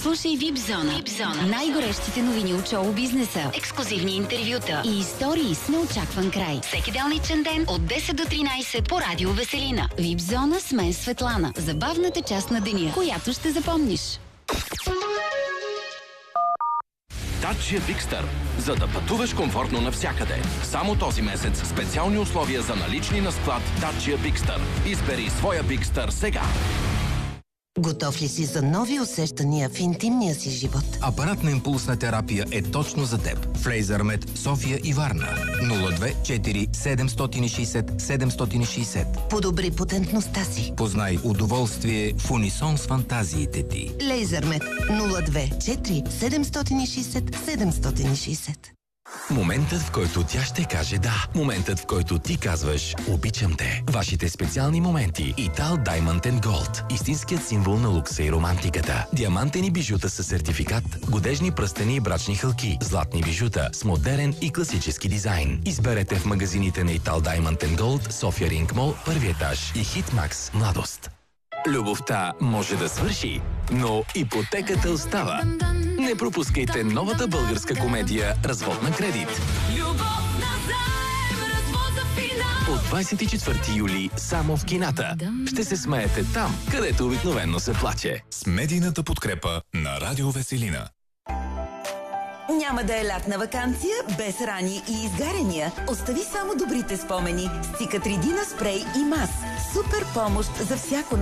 Слушай VIP Zone. Най-горещите новини от шоу-бизнеса, ексклюзивни интервюта и истории с неочакван край. Всеки делничен ден от 10 до 13 по Радио Веселина. VIP Zone с мен Светлана. Забавната част на деня, която ще запомниш. Dacia Bigster. За да пътуваш комфортно навсякъде. Само този месец специални условия за налични на склад Dacia Bigster. Избери своя Bigster сега. Готов ли си за нови усещания в интимния си живот? Апарат на импулсна терапия е точно за теб. В Лейзърмед, София и Варна. 02 4 760 760. Подобри потентността си. Познай удоволствие в унисон с фантазиите ти. Лейзърмед 02 4 760 760. Моментът, в който тя ще каже да. Моментът, в който ти казваш обичам те. Вашите специални моменти. Итал Diamond & Gold. Истинският символ на лукса и романтиката. Диамантени бижута със сертификат, годежни пръстени и брачни хълки, златни бижута с модерен и класически дизайн. Изберете в магазините на Итал Diamond & Gold, София Ринг Мол, първи етаж и Хитмакс Младост. Любовта може да свърши, но ипотеката остава. Не пропускайте новата българска комедия «Развод на кредит». От 24 юли само в кината. Ще се смеете там, където обикновено се плаче. С медийната подкрепа на Радио Веселина. Няма да е лятна ваканция без рани и изгаряния. Остави само добрите спомени с Цикатридина спрей и мас. Супер помощ за всяко